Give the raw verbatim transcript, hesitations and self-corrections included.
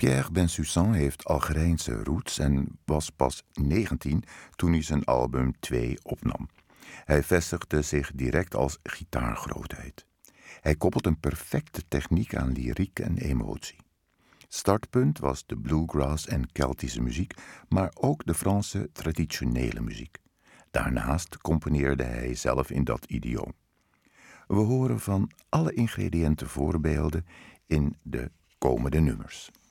Pierre Bensussan heeft Algerijnse roots en was pas negentien toen hij zijn album twee opnam. Hij vestigde zich direct als gitaargrootheid. Hij koppelt een perfecte techniek aan lyriek en emotie. Startpunt was de bluegrass en Keltische muziek, maar ook de Franse traditionele muziek. Daarnaast componeerde hij zelf in dat idioom. We horen van alle ingrediënten voorbeelden in de komende nummers.